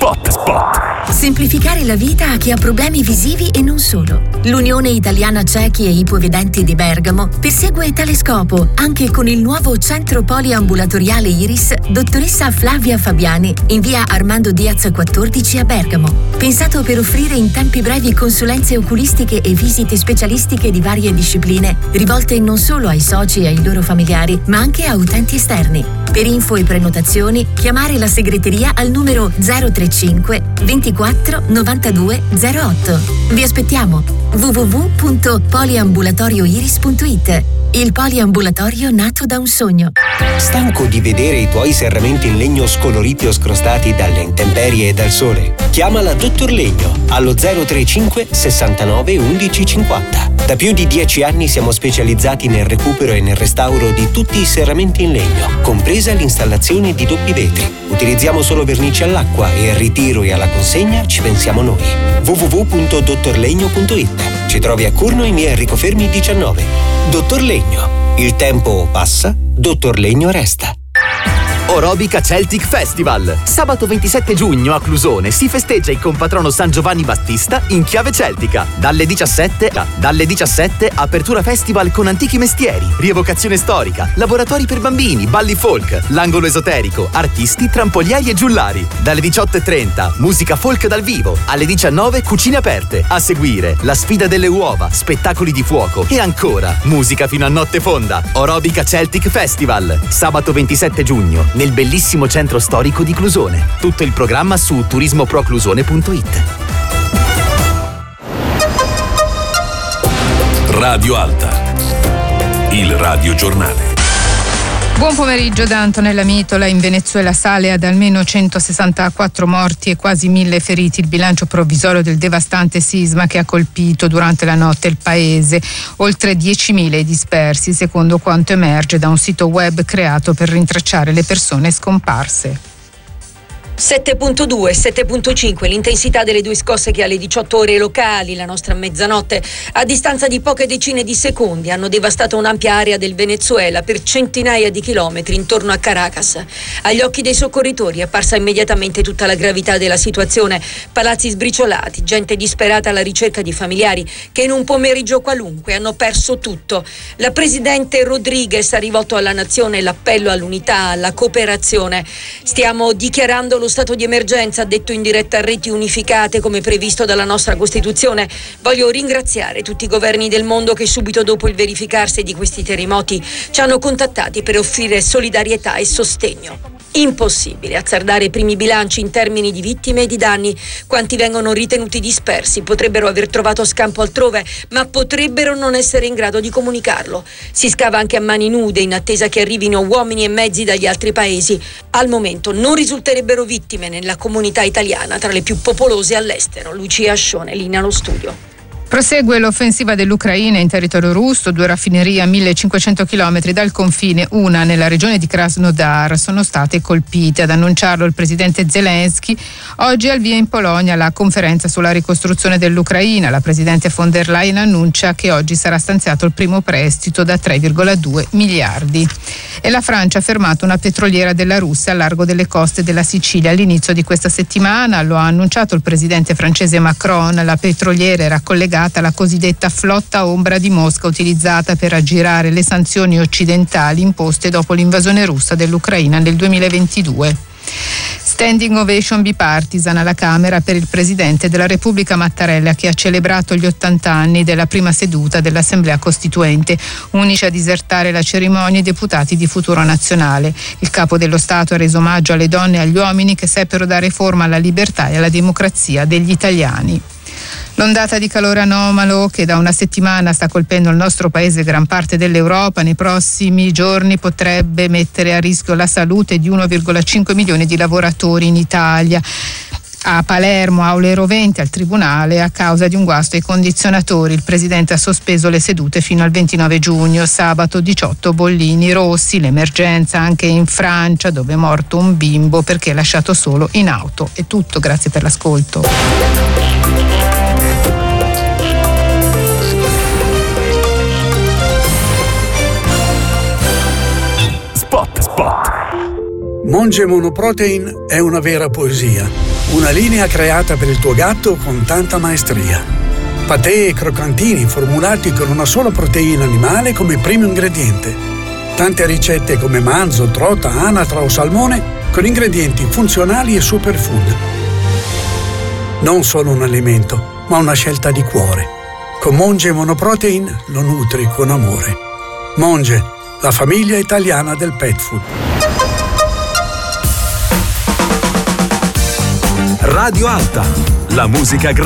Semplificare la vita a chi ha problemi visivi e non solo. L'Unione Italiana Ciechi e Ipovedenti di Bergamo persegue tale scopo anche con il nuovo centro poliambulatoriale Iris dottoressa Flavia Fabiani in via Armando Diaz 14 a Bergamo. Pensato per offrire in tempi brevi consulenze oculistiche e visite specialistiche di varie discipline, rivolte non solo ai soci e ai loro familiari, ma anche a utenti esterni. Per info e prenotazioni, chiamare la segreteria al numero 035 24 92 08. Vi aspettiamo. www.poliambulatorioiris.it. Il poliambulatorio nato da un sogno. Stanco di vedere i tuoi serramenti in legno scoloriti o scrostati dalle intemperie e dal sole? Chiama la Dottor Legno allo 035 69 11 50. Da più di 10 anni siamo specializzati nel recupero e nel restauro di tutti i serramenti in legno, compresa l'installazione di doppi vetri. Utilizziamo solo vernici all'acqua e al ritiro e alla consegna ci pensiamo noi. www.dottorlegno.it. Ci trovi a Curno in via Enrico Fermi 19. Dottor Legno. Il tempo passa, Dottor Legno resta. Orobica Celtic Festival. Sabato 27 giugno a Clusone si festeggia il compatrono San Giovanni Battista in chiave celtica. Dalle 17 apertura festival con antichi mestieri, rievocazione storica, laboratori per bambini, balli folk, l'angolo esoterico, artisti, trampolieri e giullari. Dalle 18:30 musica folk dal vivo. Alle 19 cucine aperte. A seguire la sfida delle uova, spettacoli di fuoco e ancora musica fino a notte fonda. Orobica Celtic Festival. Sabato 27 giugno nel bellissimo centro storico di Clusone. Tutto il programma su turismoproclusone.it. Radio Alta, il radiogiornale. Buon pomeriggio da Antonella Mitola. In Venezuela sale ad almeno 164 morti e quasi 1000 feriti il bilancio provvisorio del devastante sisma che ha colpito durante la notte il paese. Oltre 10.000 i dispersi, secondo quanto emerge da un sito web creato per rintracciare le persone scomparse. 7.2, 7.5 l'intensità delle due scosse che alle 18 ore locali, la nostra mezzanotte, a distanza di poche decine di secondi hanno devastato un'ampia area del Venezuela per centinaia di chilometri intorno a Caracas. Agli occhi dei soccorritori è apparsa immediatamente tutta la gravità della situazione: palazzi sbriciolati, gente disperata alla ricerca di familiari che in un pomeriggio qualunque hanno perso tutto. La presidente Rodriguez ha rivolto alla nazione l'appello all'unità, alla cooperazione. Stiamo dichiarando lo stato di emergenza, ha detto in diretta a Reti Unificate come previsto dalla nostra Costituzione. Voglio ringraziare tutti i governi del mondo che subito dopo il verificarsi di questi terremoti ci hanno contattati per offrire solidarietà e sostegno. Impossibile azzardare i primi bilanci in termini di vittime e di danni. Quanti vengono ritenuti dispersi potrebbero aver trovato scampo altrove, ma potrebbero non essere in grado di comunicarlo. Si scava anche a mani nude in attesa che arrivino uomini e mezzi dagli altri paesi. Al momento non risulterebbero vittime nella comunità italiana, tra le più popolose all'estero. Lucia Ascione, linea allo studio. Prosegue l'offensiva dell'Ucraina in territorio russo. 2 raffinerie a 1500 km dal confine, una nella regione di Krasnodar, sono state colpite. Ad annunciarlo il presidente Zelensky. Oggi è al via in Polonia la conferenza sulla ricostruzione dell'Ucraina. La presidente von der Leyen annuncia che oggi sarà stanziato il primo prestito da 3,2 miliardi. E la Francia ha fermato una petroliera della Russia al largo delle coste della Sicilia all'inizio di questa settimana. Lo ha annunciato il presidente francese Macron. La petroliera era collegata alla cosiddetta flotta ombra di Mosca, utilizzata per aggirare le sanzioni occidentali imposte dopo l'invasione russa dell'Ucraina nel 2022. Standing ovation bipartisan alla Camera per il Presidente della Repubblica Mattarella, che ha celebrato gli 80 anni della prima seduta dell'Assemblea Costituente. Unici a disertare la cerimonia i deputati di Futuro Nazionale. Il Capo dello Stato ha reso omaggio alle donne e agli uomini che seppero dare forma alla libertà e alla democrazia degli italiani. L'ondata di calore anomalo che da una settimana sta colpendo il nostro paese e gran parte dell'Europa nei prossimi giorni potrebbe mettere a rischio la salute di 1,5 milioni di lavoratori in Italia. A Palermo, aule roventi al tribunale a causa di un guasto ai condizionatori. Il presidente ha sospeso le sedute fino al 29 giugno. Sabato 18 bollini rossi, l'emergenza anche in Francia, dove è morto un bimbo perché lasciato solo in auto. È tutto, grazie per l'ascolto. Spot. Monge Monoprotein è una vera poesia. Una linea creata per il tuo gatto con tanta maestria. Patè e croccantini formulati con una sola proteina animale come primo ingrediente. Tante ricette come manzo, trota, anatra o salmone con ingredienti funzionali e superfood. Non solo un alimento, ma una scelta di cuore. Con Monge Monoprotein lo nutri con amore. Monge, la famiglia italiana del pet food. Radio Alta, la musica